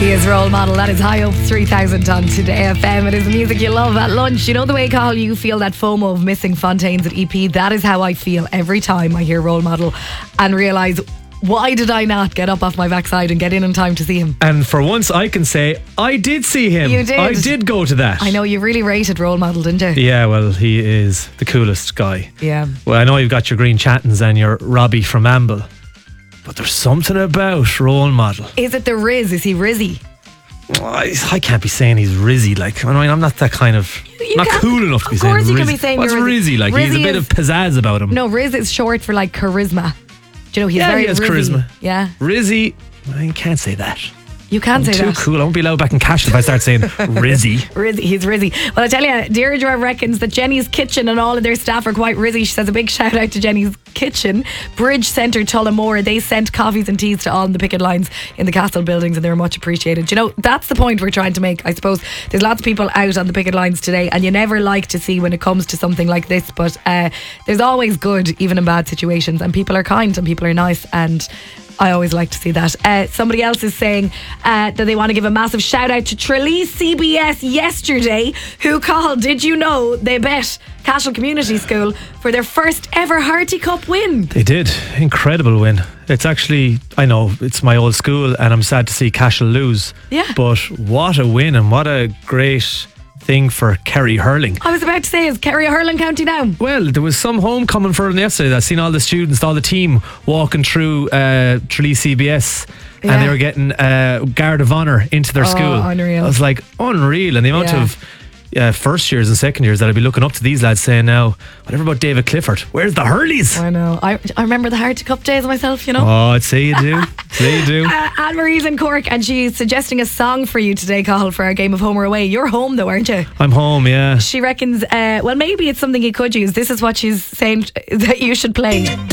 He is Role Model. That is High Hopes 3000 on Today FM. It is the music you love at lunch. You know the way, Carl, you feel that FOMO of missing Fontaines at EP? That is how I feel every time I hear Role Model and realise, why did I not get up off my backside and get in time to see him? And for once I can say I did see him. You did? I did go to that. I know, you really rated Role Model, didn't you? Yeah, well, he is the coolest guy. Yeah. Well, I know you've got your Green Chattons and your Robbie from Amble, but there's something about Role Model. Is it the Riz? Is he Rizzy? I can't be saying he's Rizzy. Like, I mean, I'm not that kind of... not cool enough to be saying Rizzy. Of course you can be saying What's you're Rizzy? Like, he's a bit of pizzazz about him. No, Riz is short for like charisma. Do you know, he's very he has Rizzy. charisma. Yeah. Rizzy, I can't say that. You can't say too that. cool. I won't be allowed back in cash if I start saying Rizzy. Rizzy, he's Rizzy. Well, I tell you, Deirdre reckons that Jenny's Kitchen and all of their staff are quite Rizzy. She says a big shout out to Jenny's Kitchen, Bridge Centre, Tullamore. They sent coffees and teas to all the picket lines in the castle buildings and they were much appreciated. You know, that's the point we're trying to make, I suppose. There's lots of people out on the picket lines today and you never like to see when it comes to something like this, but there's always good, even in bad situations, and people are kind and people are nice, and I always like to see that. Somebody else is saying that they want to give a massive shout out to Tralee CBS yesterday, who called, did you know, they bet Cashel Community School for their first ever Hearty Cup win. They did. Incredible win. It's actually, I know, it's my old school and I'm sad to see Cashel lose. Yeah. But what a win and what a great thing for Kerry hurling. I was about to say, is Kerry a hurling county now? Well, there was some homecoming for them yesterday. I've seen all the students, all the team walking through Tralee CBS and they were getting Guard of Honour into their school. Unreal. I was like, unreal. And the amount of first years and second years that I'd be looking up to these lads saying now, whatever about David Clifford, where's the Hurleys? I know. I remember the Hearty Cup days myself, you know. Oh, I'd say you do. Say you do. Anne-Marie's in Cork and she's suggesting a song for you today, Cathal, for our game of Home or Away. You're home though, aren't you? I'm home, yeah. She reckons, well, maybe it's something you could use. This is what she's saying that you should play.